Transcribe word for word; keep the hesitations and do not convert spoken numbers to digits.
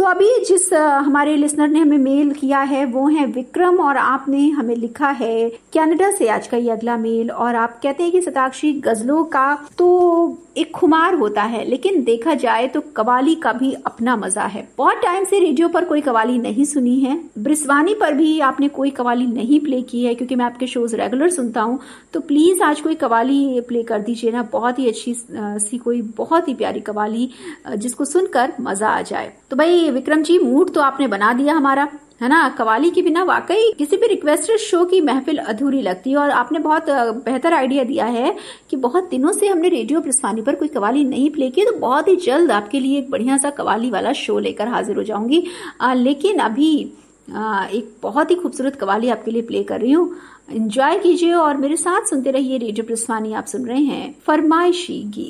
अभी जिस हमारे लिसनर ने हमें मेल किया है वो है विक्रम, और आपने हमें लिखा है कनाडा से आज का ये अगला मेल। और आप कहते हैं कि शताक्षी, गजलों का तो एक खुमार होता है, लेकिन देखा जाए तो कवाली का भी अपना मजा है। बहुत टाइम से रेडियो पर कोई कवाली नहीं सुनी है, ब्रिस्वानी पर भी आपने कोई कवाली नहीं प्ले की है, क्योंकि मैं आपके शोज रेगुलर सुनता हूँ। तो प्लीज आज कोई कवाली प्ले कर दीजिए ना, बहुत ही अच्छी सी कोई बहुत ही प्यारी कवाली जिसको सुनकर मजा आ जाए। तो भाई विक्रम जी, मूड तो आपने बना दिया हमारा, है ना। कवाली के बिना वाकई किसी भी रिक्वेस्टेड शो की महफिल अधूरी लगती है। और आपने बहुत बेहतर आइडिया दिया है कि बहुत दिनों से हमने रेडियो ब्रिस्वानी पर कोई कवाली नहीं प्ले की, तो बहुत ही जल्द आपके लिए एक बढ़िया सा कवाली वाला शो लेकर हाजिर हो जाऊंगी। आ, लेकिन अभी आ, एक बहुत ही खूबसूरत कवाली आपके लिए प्ले कर रही हूँ, एंजॉय कीजिए और मेरे साथ सुनते रहिए रेडियो ब्रिस्वानी। आप सुन रहे हैं फरमाइशी गीत।